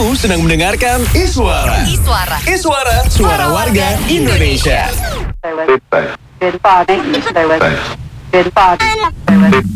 Kamu sedang mendengarkan Iswara. Iswara, suara warga Indonesia. Stay with. Good 5. Stay with. Good 5.